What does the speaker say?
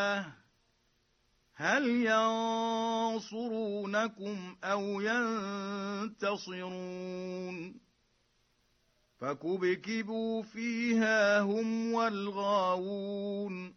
هل ينصرونكم أو ينتصرون فكبكبوا فيها هم والغاوون